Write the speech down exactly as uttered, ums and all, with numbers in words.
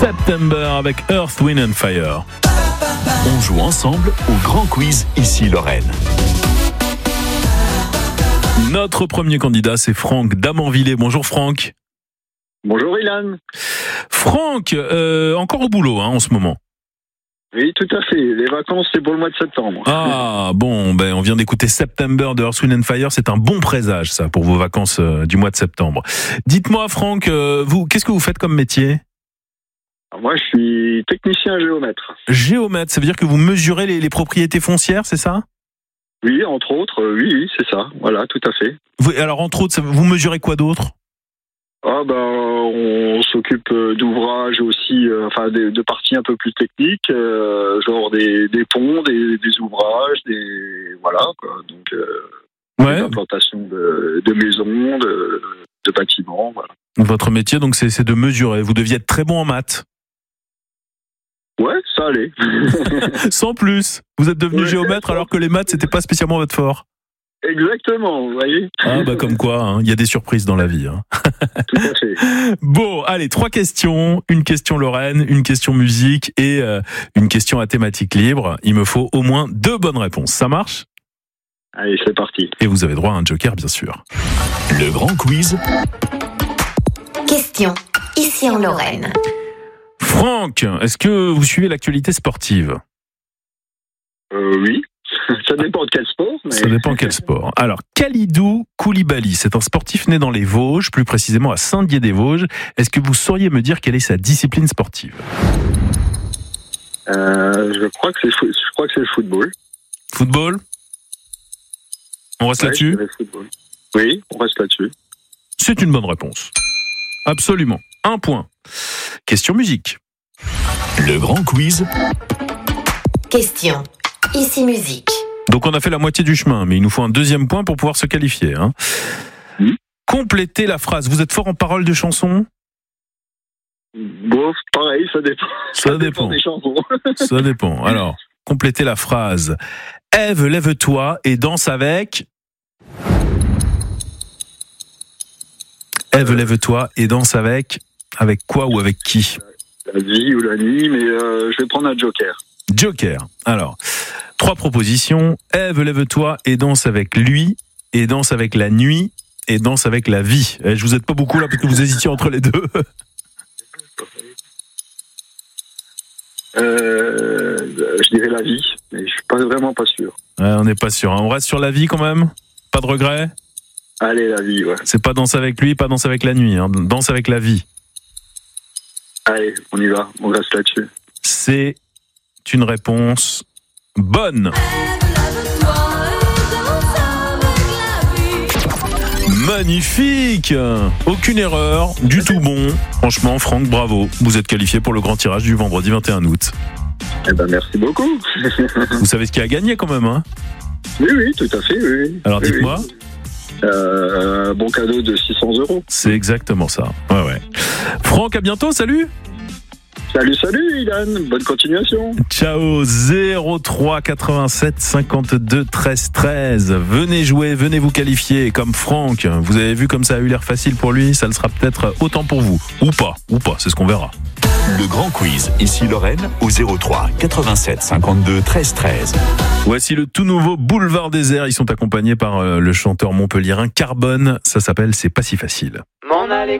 September avec Earth, Wind and Fire. On joue ensemble au Grand Quiz, ici Lorraine. Notre premier candidat, c'est Franck d'Amanvillers. Bonjour Franck. Bonjour Ilan. Franck, euh, encore au boulot hein, en ce moment. Oui, tout à fait. Les vacances, c'est pour le mois de septembre. Ah, bon, ben, on vient d'écouter September de Earth, Wind and Fire. C'est un bon présage, ça, pour vos vacances euh, du mois de septembre. Dites-moi, Franck, euh, vous, qu'est-ce que vous faites comme métier ? Alors moi, je suis technicien géomètre. Géomètre, ça veut dire que vous mesurez les, les propriétés foncières, c'est ça ? Oui, entre autres, euh, oui, oui, c'est ça. Voilà, tout à fait. Vous, alors, entre autres, ça, vous mesurez quoi d'autre ? Ah ben, on s'occupe d'ouvrages aussi, euh, enfin de, de parties un peu plus techniques, euh, genre des, des ponts, des, des ouvrages, des voilà quoi. Donc euh, ouais. Des implantations de, de maisons, de, de bâtiments, voilà. Votre métier, donc, c'est, c'est de mesurer. Vous deviez être très bon en maths. Ouais, ça allait. Sans plus. Vous êtes devenu ouais, géomètre alors que les maths, c'était pas spécialement votre fort. Exactement, vous voyez. Ah bah comme quoi, hein, il y a des surprises dans la vie. Hein. Tout à fait. Bon, allez, trois questions. Une question Lorraine, une question musique et euh, une question à thématique libre. Il me faut au moins deux bonnes réponses. Ça marche ? Allez, c'est parti. Et vous avez droit à un joker, bien sûr. Le Grand Quiz. Question, ici en Lorraine. Franck, est-ce que vous suivez l'actualité sportive ? Euh, oui. Ça dépend de quel sport. Mais... Ça dépend de quel sport. Alors, Khalidou Koulibaly, c'est un sportif né dans les Vosges, plus précisément à Saint-Dié-des-Vosges. Est-ce que vous sauriez me dire quelle est sa discipline sportive ? euh, je, crois que c'est, je crois que c'est le football. Football ? On reste ouais, là-dessus ? football. Oui, on reste là-dessus. C'est une bonne réponse. Absolument. Un point. Question musique. Le Grand Quiz. Question. Ici musique. Donc on a fait la moitié du chemin, mais il nous faut un deuxième point pour pouvoir se qualifier. Hein. Mmh. Complétez la phrase. Vous êtes fort en paroles de chansons ? Bon, pareil, ça dépend. Ça, ça dépend dépend des chansons. Ça dépend. Alors, complétez la phrase. Ève, lève-toi et danse avec... Ève, lève-toi et danse avec... Avec quoi ou avec qui ? La vie ou la nuit, mais euh, je vais prendre un joker. Joker. Alors, trois propositions. Ève, lève-toi et danse avec lui, et danse avec la nuit, et danse avec la vie. Eh, je vous aide pas beaucoup là parce que vous hésitiez entre les deux. Euh, je dirais la vie, mais je suis pas vraiment pas sûr. Ouais, on n'est pas sûr. Hein. On reste sur la vie quand même ? Pas de regret ? Allez, la vie, ouais. C'est pas danse avec lui, pas danse avec la nuit. Hein. Danse avec la vie. Allez, on y va, on reste là-dessus. C'est une réponse bonne. Magnifique! Aucune erreur, du tout bon. Franchement, Franck, bravo. Vous êtes qualifié pour le grand tirage du vendredi vingt et un août. Eh ben, merci beaucoup. Vous savez ce qu'il y a à gagner quand même, hein? Oui, oui, tout à fait, oui. Alors, oui, dites-moi. Oui. Euh, un bon cadeau de six cents euros. C'est exactement ça. Ouais, ouais. Franck, à bientôt, salut! Salut, salut, Ilan. Bonne continuation. Ciao, zéro trois quatre-vingt-sept cinquante-deux treize treize. Venez jouer, venez vous qualifier comme Franck. Vous avez vu comme ça a eu l'air facile pour lui, ça le sera peut-être autant pour vous. Ou pas, ou pas, c'est ce qu'on verra. Le Grand Quiz, ici Lorraine, au zéro trois quatre-vingt-sept cinquante-deux treize treize. Voici le tout nouveau Boulevard Désert. Ils sont accompagnés par le chanteur montpelliérain Carbone. Ça s'appelle C'est pas si facile. M'en aller